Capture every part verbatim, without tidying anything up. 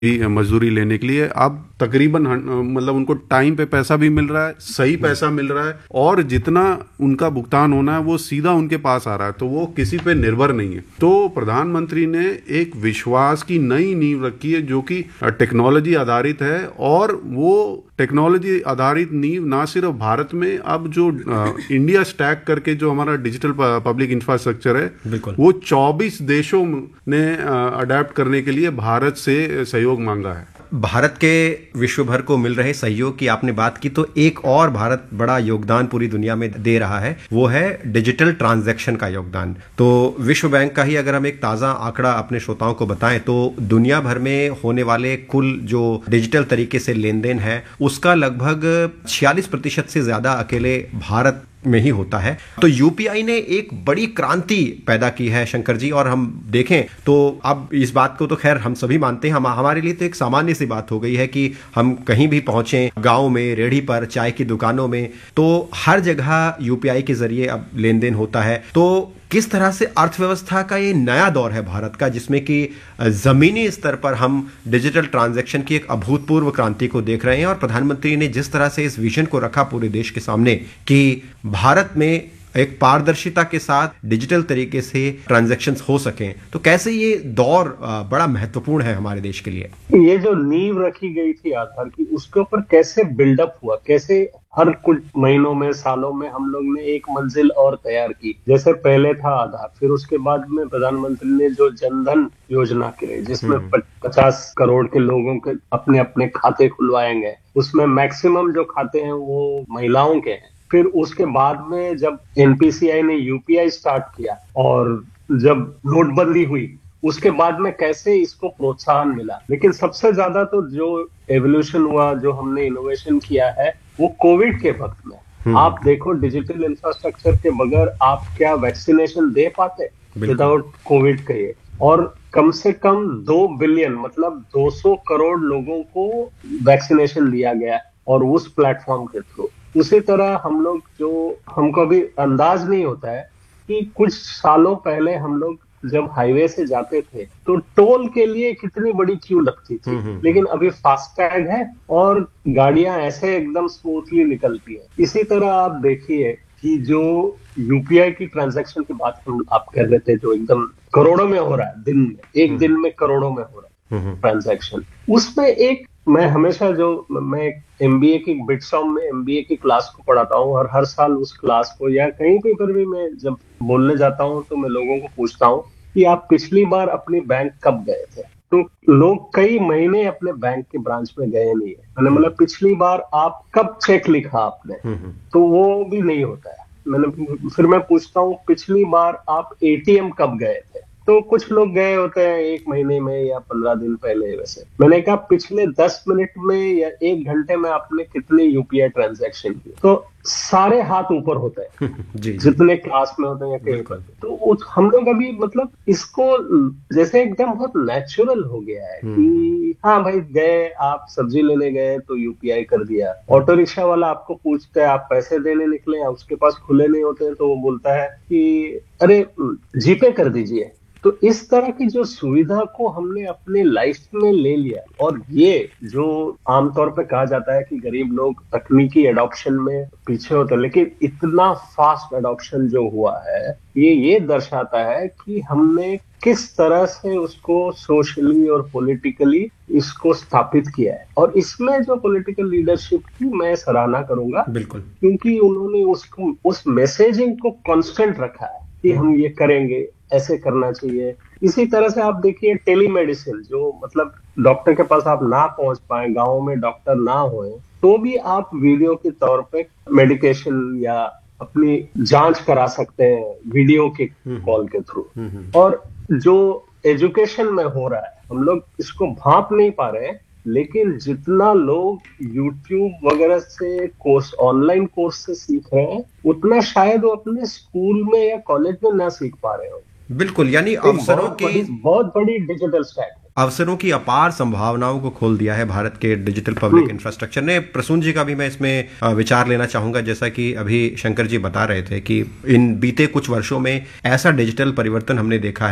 मजदूरी लेने के लिए। अब तकरीबन मतलब उनको टाइम पे पैसा भी मिल रहा है, सही पैसा मिल रहा है, और जितना उनका भुगतान होना है वो सीधा उनके पास आ रहा है, तो वो किसी पे निर्भर नहीं है। तो प्रधानमंत्री ने एक विश्वास की नई नींव रखी है जो कि टेक्नोलॉजी आधारित है, और वो टेक्नोलॉजी आधारित नींव ना सिर्फ भारत में, अब जो इंडिया स्टैक करके जो हमारा डिजिटल पब्लिक इंफ्रास्ट्रक्चर है वो चौबीस देशों ने अडेप्ट करने के लिए भारत से सहयोग मांगा है। भारत के विश्व भर को मिल रहे सहयोग की आपने बात की, तो एक और भारत बड़ा योगदान पूरी दुनिया में दे रहा है, वो है डिजिटल ट्रांजैक्शन का योगदान। तो विश्व बैंक का ही अगर हम एक ताज़ा आंकड़ा अपने श्रोताओं को बताएं तो दुनिया भर में होने वाले कुल जो डिजिटल तरीके से लेन देन है उसका लगभग छियालीस प्रतिशत से ज्यादा अकेले भारत में ही होता है। तो यूपीआई ने एक बड़ी क्रांति पैदा की है शंकर जी, और हम देखें तो अब इस बात को तो खैर हम सभी मानते हैं, हम हमारे लिए तो एक सामान्य सी बात हो गई है कि हम कहीं भी पहुंचे, गांव में, रेहड़ी पर, चाय की दुकानों में, तो हर जगह यूपीआई के जरिए अब लेन देन होता है। तो किस तरह से अर्थव्यवस्था का ये नया दौर है भारत का, जिसमें कि जमीनी स्तर पर हम डिजिटल ट्रांजैक्शन की एक अभूतपूर्व क्रांति को देख रहे हैं, और प्रधानमंत्री ने जिस तरह से इस विजन को रखा पूरे देश के सामने कि भारत में एक पारदर्शिता के साथ डिजिटल तरीके से ट्रांजैक्शंस हो सकें, तो कैसे ये दौर बड़ा महत्वपूर्ण है हमारे देश के लिए। ये जो नींव रखी गई थी आधार की, उसके ऊपर कैसे बिल्डअप हुआ, कैसे हर कुछ महीनों में, सालों में हम लोग ने एक मंजिल और तैयार की। जैसे पहले था आधार, फिर उसके बाद में प्रधानमंत्री ने जो जनधन योजना की, जिसमें पचास करोड़ के लोगों के अपने अपने खाते खुलवाएंगे, उसमें मैक्सिमम जो खाते हैं वो महिलाओं के हैं। फिर उसके बाद में जब एनपीसीआई ने यूपीआई स्टार्ट किया, और जब नोटबंदी हुई, उसके बाद में कैसे इसको प्रोत्साहन मिला। लेकिन सबसे ज्यादा तो जो एवोल्यूशन हुआ, जो हमने इनोवेशन किया है, वो कोविड के वक्त में। आप देखो, डिजिटल इंफ्रास्ट्रक्चर के बगैर आप क्या वैक्सीनेशन दे पाते विदाउट कोविड के ये, और कम से कम दो बिलियन मतलब दो सौ करोड़ लोगों को वैक्सीनेशन दिया गया, और उस प्लेटफॉर्म के थ्रू। उसी तरह हम लोग, जो हमको अभी अंदाज नहीं होता है कि कुछ सालों पहले हम लोग जब हाईवे से जाते थे तो टोल के लिए कितनी बड़ी क्यू लगती थी, लेकिन अभी फास्टैग है और गाड़ियां ऐसे एकदम स्मूथली निकलती है। इसी तरह आप देखिए कि जो यूपीआई की ट्रांजैक्शन की बात हम आप कर रहे थे, जो एकदम करोड़ों में हो रहा है, दिन में, एक दिन में करोड़ों में हो रहा है ट्रांजैक्शन, उसमें एक मैं हमेशा जो मैं एमबीए की बिटसॉम में एमबीए की क्लास को पढ़ाता हूँ, और हर साल उस क्लास को या कहीं पे पर भी मैं जब बोलने जाता हूँ तो मैं लोगों को पूछता हूँ कि आप पिछली बार अपनी बैंक कब गए थे। तो लोग कई महीने अपने बैंक के ब्रांच में गए नहीं है। मैंने मतलब पिछली बार आप कब चेक लिखा आपने, तो वो भी नहीं होता है। मैंने फिर मैं पूछता हूँ पिछली बार आप एटीएम कब गए थे, तो कुछ लोग गए होते हैं एक महीने में या पंद्रह दिन पहले। वैसे मैंने कहा पिछले दस मिनट में या एक घंटे में आपने कितने यूपीआई ट्रांजैक्शन किए, तो सारे हाथ ऊपर होते हैं जी, जितने क्लास में होते हैं या कहीं पर। तो हम लोग अभी मतलब इसको जैसे एकदम बहुत नेचुरल हो गया है कि हाँ भाई, गए आप सब्जी लेने गए तो यूपीआई कर दिया। ऑटो रिक्शा वाला आपको पूछता है आप पैसे देने निकले, उसके पास खुले नहीं होते हैं, तो वो बोलता है कि अरे जीपे कर दीजिए। तो इस तरह की जो सुविधा को हमने अपने लाइफ में ले लिया, और ये जो आमतौर पे कहा जाता है कि गरीब लोग तकनीकी एडॉप्शन में पीछे होते हैं, लेकिन इतना फास्ट एडॉप्शन जो हुआ है, ये ये दर्शाता है कि हमने किस तरह से उसको सोशली और पॉलिटिकली इसको स्थापित किया है। और इसमें जो पॉलिटिकल लीडरशिप की मैं सराहना करूंगा, बिल्कुल, क्योंकि उन्होंने उसको उस मैसेजिंग को कांस्टेंट रखा है कि हम ये करेंगे, ऐसे करना चाहिए। इसी तरह से आप देखिए टेलीमेडिसिन, जो मतलब डॉक्टर के पास आप ना पहुंच पाए, गाँव में डॉक्टर ना होए, तो भी आप वीडियो के तौर पे मेडिकेशन या अपनी जांच करा सकते हैं वीडियो के कॉल के थ्रू। और जो एजुकेशन में हो रहा है, हम लोग इसको भांप नहीं पा रहे हैं, लेकिन जितना लोग यूट्यूब वगैरह से कोर्स, ऑनलाइन कोर्स से सीख रहे हैं, उतना शायद वो अपने स्कूल में या कॉलेज में ना सीख पा रहे हो। बिल्कुल, यानी अवसरों की बहुत बड़ी डिजिटल स्टैक, अवसरों की अपार संभावनाओं को खोल दिया है भारत के डिजिटल पब्लिक इंफ्रास्ट्रक्चर ने। प्रसून जी का भी मैं इसमें विचार लेना चाहूंगा। जैसा कि अभी शंकर जी बता रहे थे कि इन बीते कुछ वर्षों में ऐसा डिजिटल परिवर्तन हमने देखा है,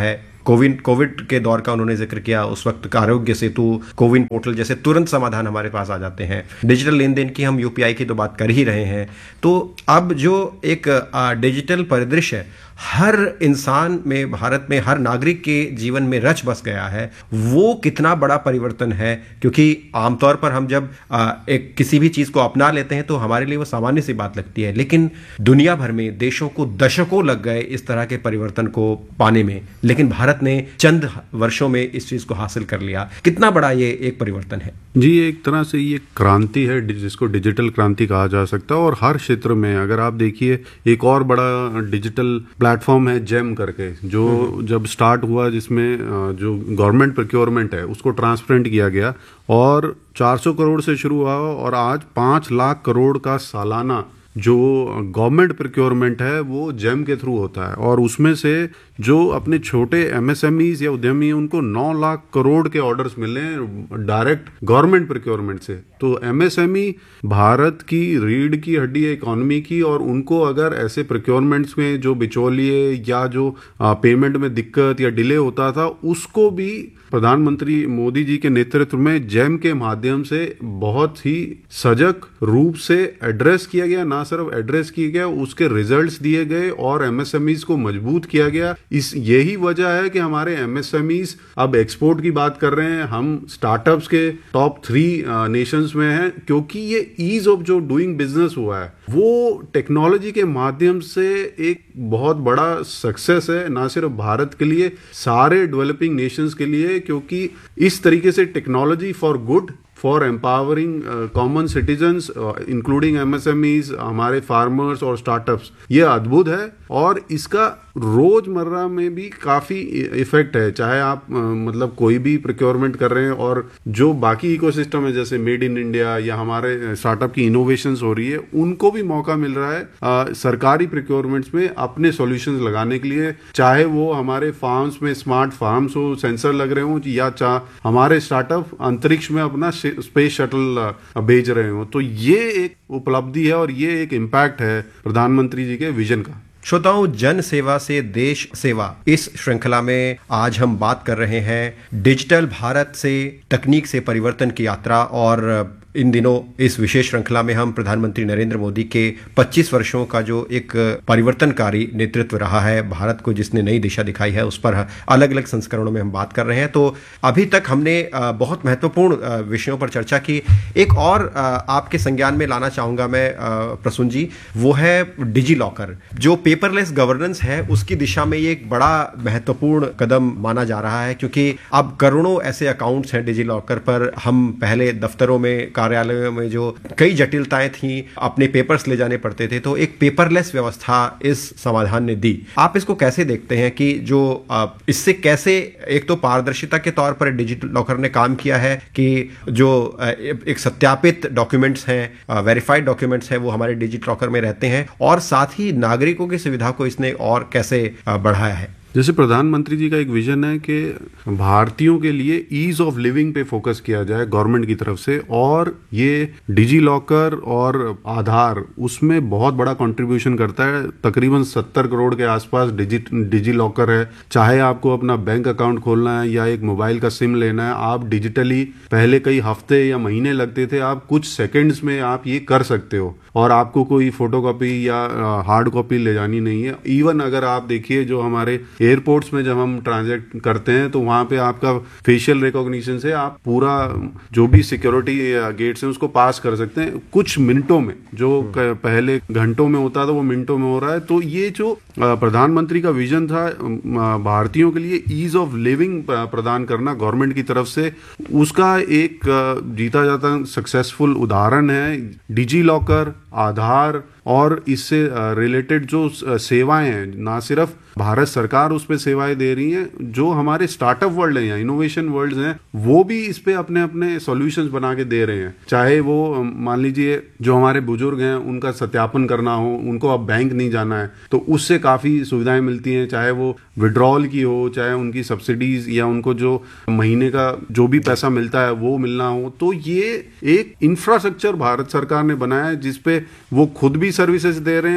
कोविड कोविड के दौर का उन्होंने जिक्र किया, उस वक्त का आरोग्य सेतु, कोविन पोर्टल जैसे तुरंत समाधान हमारे पास आ जाते हैं। डिजिटल लेन देन की हम यूपीआई की तो बात कर ही रहे हैं। तो अब जो एक डिजिटल परिदृश्य है हर इंसान में, भारत में हर नागरिक के जीवन में रच बस गया है, वो कितना बड़ा परिवर्तन है। क्योंकि आमतौर पर हम जब आ, एक किसी भी चीज को अपना लेते हैं तो हमारे लिए वो सामान्य सी बात लगती है, लेकिन दुनिया भर में देशों को दशकों लग गए इस तरह के परिवर्तन को पाने में, लेकिन भारत ने चंद वर्षों में इस चीज को हासिल कर लिया। कितना बड़ा ये एक परिवर्तन है जी। एक तरह से ये क्रांति है जिसको डिजिटल क्रांति कहा जा सकता है। और हर क्षेत्र में अगर आप देखिए, एक और बड़ा डिजिटल प्लेटफॉर्म है जेम करके, जो जब स्टार्ट हुआ, जिसमें जो गवर्नमेंट प्रोक्योरमेंट है उसको ट्रांसपेरेंट किया गया और चार सौ करोड़ से शुरू हुआ और आज पाँच लाख करोड़ का सालाना जो गवर्नमेंट प्रोक्योरमेंट है वो जेम के थ्रू होता है। और उसमें से जो अपने छोटे एमएसएमईज या उद्यमी उनको नौ लाख करोड़ के ऑर्डर्स मिले हैं डायरेक्ट गवर्नमेंट प्रोक्योरमेंट से। तो एमएसएमई भारत की रीढ़ की हड्डी है इकोनॉमी की, और उनको अगर ऐसे प्रोक्योरमेंट्स में जो बिचौलिए या जो पेमेंट में दिक्कत या डिले होता था, उसको भी प्रधानमंत्री मोदी जी के नेतृत्व में जेम के माध्यम से बहुत ही सजग रूप से एड्रेस किया गया। ना सिर्फ एड्रेस किया गया, उसके रिजल्ट्स दिए गए और एमएसएमईज को मजबूत किया गया। इस यही वजह है कि हमारे एमएसएमईज अब एक्सपोर्ट की बात कर रहे हैं, हम स्टार्टअप्स के टॉप थ्री नेशंस में हैं, क्योंकि ये ईज ऑफ जो डूइंग बिजनेस हुआ है वो टेक्नोलॉजी के माध्यम से एक बहुत बड़ा सक्सेस है, ना सिर्फ भारत के लिए, सारे डेवलपिंग नेशंस के लिए। क्योंकि इस तरीके से technology for good, for empowering common citizens including MSMEs, हमारे फार्मर्स और स्टार्टअप्स, ये अद्भुत है। और इसका रोजमर्रा में भी काफी इफेक्ट है, चाहे आप uh, मतलब कोई भी प्रोक्योरमेंट कर रहे हैं, और जो बाकी इकोसिस्टम है जैसे मेड इन इंडिया या हमारे स्टार्टअप की इनोवेशंस हो रही है, उनको भी मौका मिल रहा है uh, सरकारी प्रोक्योरमेंट्स में अपने सॉल्यूशंस लगाने के लिए, चाहे वो हमारे फार्म्स में स्मार्ट फार्म्स हो, सेंसर लग रहे हो, या चाहे हमारे स्टार्टअप अंतरिक्ष में अपना स्पेस शटल भेज रहे हो। तो ये एक उपलब्धि है और ये एक इम्पैक्ट है प्रधानमंत्री जी के विजन का। श्रोताओं, जन सेवा से देश सेवा, इस श्रृंखला में आज हम बात कर रहे हैं डिजिटल भारत से तकनीक से परिवर्तन की यात्रा। और इन दिनों इस विशेष श्रृंखला में हम प्रधानमंत्री नरेंद्र मोदी के पच्चीस वर्षों का जो एक परिवर्तनकारी नेतृत्व रहा है, भारत को जिसने नई दिशा दिखाई है, उस पर अलग अलग संस्करणों में हम बात कर रहे हैं। तो अभी तक हमने बहुत महत्वपूर्ण विषयों पर चर्चा की। एक और आपके संज्ञान में लाना चाहूंगा मैं प्रसून जी, वो है डिजी लॉकर। जो पेपरलेस गवर्नेंस है उसकी दिशा में ये एक बड़ा महत्वपूर्ण कदम माना जा रहा है, क्योंकि अब करोड़ों ऐसे अकाउंट्स हैं डिजी लॉकर पर। हम पहले दफ्तरों में, कार्यालयों में जो कई जटिलताएं थी, अपने पेपर्स ले जाने पड़ते थे, तो एक पेपरलेस व्यवस्था इस समाधान ने दी। आप इसको कैसे देखते हैं कि जो इससे कैसे एक तो पारदर्शिता के तौर पर डिजिटल लॉकर ने काम किया है कि जो एक सत्यापित डॉक्यूमेंट्स हैं, वेरीफाइड डॉक्यूमेंट्स हैं, वो हमारे डिजिटल लॉकर में रहते हैं, और साथ ही नागरिकों की सुविधा को इसने और कैसे बढ़ाया है। जैसे प्रधानमंत्री जी का एक विजन है कि भारतीयों के लिए ईज ऑफ लिविंग पे फोकस किया जाए गवर्नमेंट की तरफ से, और ये डिजी लॉकर और आधार उसमें बहुत बड़ा कंट्रीब्यूशन करता है। तकरीबन सत्तर करोड़ के आसपास डिजी डिजी लॉकर है। चाहे आपको अपना बैंक अकाउंट खोलना है या एक मोबाइल का सिम लेना है, आप डिजिटली, पहले कई हफ्ते या महीने लगते थे, आप कुछ सेकेंड्स में आप ये कर सकते हो, और आपको कोई फोटोकॉपी या हार्ड कॉपी ले जानी नहीं है। इवन अगर आप देखिए जो हमारे एयरपोर्ट्स में जब हम ट्रांजैक्ट करते हैं तो वहां पे आपका फेशियल रिकॉग्निशन से आप पूरा जो भी सिक्योरिटी गेट्स हैं उसको पास कर सकते हैं कुछ मिनटों में। जो पहले घंटों में होता था वो मिनटों में हो रहा है। तो ये जो प्रधानमंत्री का विजन था भारतीयों के लिए ईज ऑफ लिविंग प्रदान करना गवर्नमेंट की तरफ से, उसका एक जीता जाता सक्सेसफुल उदाहरण है डिजी लॉकर, आधार और इससे रिलेटेड जो सेवाएं हैं। ना सिर्फ भारत सरकार उस पे सेवाएं दे रही है, जो हमारे स्टार्टअप वर्ल्ड हैं या इनोवेशन वर्ल्ड हैं वो भी इस पे अपने अपने सॉल्यूशंस बना के दे रहे हैं। चाहे वो मान लीजिए जो हमारे बुजुर्ग हैं उनका सत्यापन करना हो, उनको अब बैंक नहीं जाना है तो उससे काफी सुविधाएं मिलती हैं। चाहे वो विड्रॉल की हो, चाहे उनकी सब्सिडीज या उनको जो महीने का जो भी पैसा मिलता है वो मिलना हो। तो ये एक इंफ्रास्ट्रक्चर भारत सरकार ने बनाया है जिसपे वो खुद भी सर्विसेज दे रहे हैं,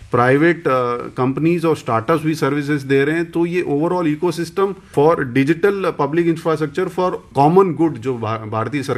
प्राइवेट कंपनीज और स्टार्टअप्स भी सर्विसेज दे रहे हैं। तो ये overall ecosystem for digital public infrastructure for common good जो भारतीय